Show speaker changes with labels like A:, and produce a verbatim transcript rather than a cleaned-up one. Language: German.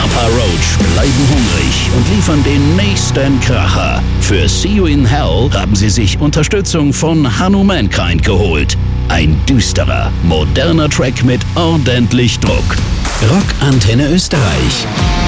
A: Papa Roach bleiben hungrig und liefern den nächsten Kracher. Für See You in Hell haben sie sich Unterstützung von Hanno Mankind geholt. Ein düsterer, moderner Track mit ordentlich Druck. Rock Antenne Österreich.